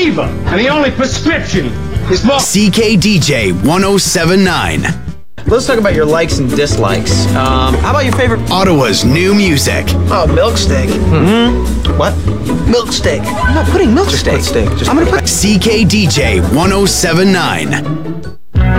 fever, and the only prescription is more. CKDJ 1079. Let's talk about your likes and dislikes. How about your favorite? Ottawa's new music. Oh, milk steak. Mm-hmm. What? Milk steak. I'm not putting milk steak. I'm gonna put CKDJ 1079.